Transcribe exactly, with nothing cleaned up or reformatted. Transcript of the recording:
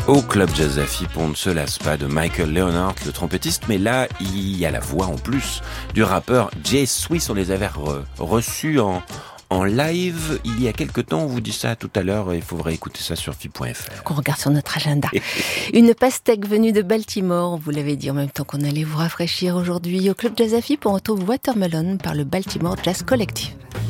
Au Club Jazz à Fipe, on ne se lasse pas de Michael Leonard, le trompettiste, mais là, il y a la voix en plus du rappeur Jay Swiss. On les avait re- reçus en, en live il y a quelque temps. On vous dit ça tout à l'heure, il faudrait écouter ça sur fipe point f r. Qu'on regarde sur notre agenda. Une pastèque venue de Baltimore, on vous l'avait dit en même temps qu'on allait vous rafraîchir aujourd'hui. Au Club Jazz à Fipe, on retrouve Watermelon par le Baltimore Jazz Collective.